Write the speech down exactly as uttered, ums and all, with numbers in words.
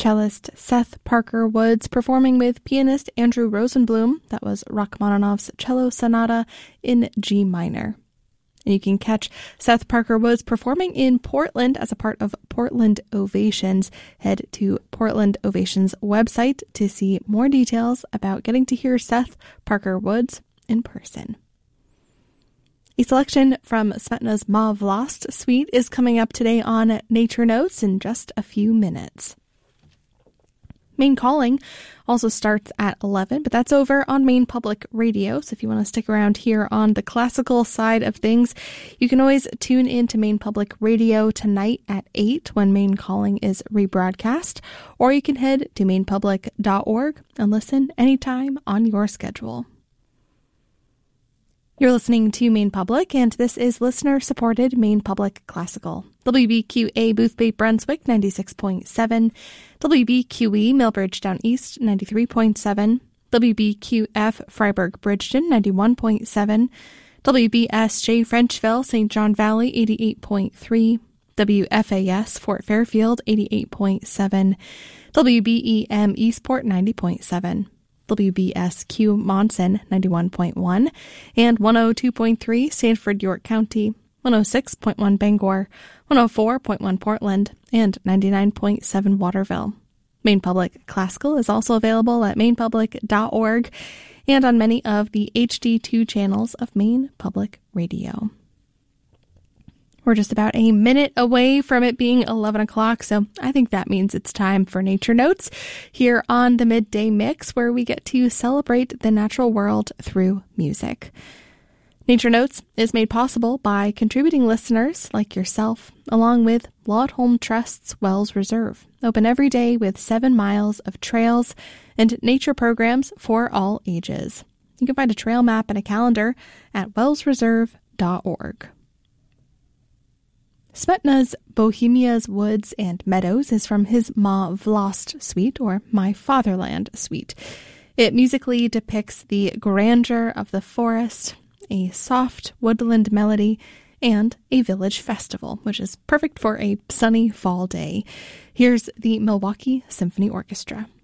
cellist Seth Parker Woods performing with pianist Andrew Rosenblum. That was Rachmaninoff's Cello Sonata in G minor. And you can catch Seth Parker Woods performing in Portland as a part of Portland Ovations. Head to Portland Ovations website to see more details about getting to hear Seth Parker Woods in person. A selection from Smetna's Ma Vlast suite is coming up today on Nature Notes in just a few minutes. Maine Calling also starts at eleven, but that's over on Maine Public Radio. So if you want to stick around here on the classical side of things, you can always tune in to Maine Public Radio tonight at eight when Maine Calling is rebroadcast, or you can head to maine public dot org and listen anytime on your schedule. You're listening to Maine Public, and this is listener-supported Maine Public Classical. W B Q A Boothbay Brunswick, ninety-six point seven. W B Q E Millbridge Down East, ninety-three point seven. W B Q F Freiburg Bridgeton, ninety-one point seven. W B S J Frenchville, Saint John Valley, eighty-eight point three. W F A S Fort Fairfield, eighty-eight point seven. W B E M Eastport, ninety point seven. W B S Q Monson, ninety-one point one, and one oh two point three Sanford, York County, one oh six point one Bangor, one oh four point one Portland, and ninety-nine point seven Waterville. Maine Public Classical is also available at maine public dot org and on many of the H D two channels of Maine Public Radio. We're just about a minute away from it being eleven o'clock, so I think that means it's time for Nature Notes here on the Midday Mix, where we get to celebrate the natural world through music. Nature Notes is made possible by contributing listeners like yourself, along with Laud Holm Trust's Wells Reserve, open every day with seven miles of trails and nature programs for all ages. You can find a trail map and a calendar at wells reserve dot org. Smetna's Bohemia's Woods and Meadows is from his Ma Vlast suite, or My Fatherland suite. It musically depicts the grandeur of the forest, a soft woodland melody, and a village festival, which is perfect for a sunny fall day. Here's the Milwaukee Symphony Orchestra.